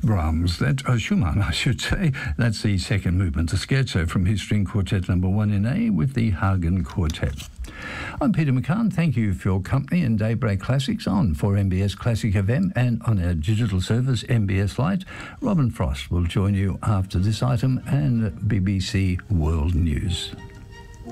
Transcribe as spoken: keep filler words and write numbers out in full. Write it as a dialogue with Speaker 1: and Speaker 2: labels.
Speaker 1: Brahms, that uh, Schumann, I should say. That's the second movement, the scherzo from his string quartet number one in A with the Hagen Quartet. I'm Peter McCann. Thank you for your company in Daybreak Classics on for M B S Classic F M and on our digital service M B S Lite. Robin Frost will join you after this item and B B C World News.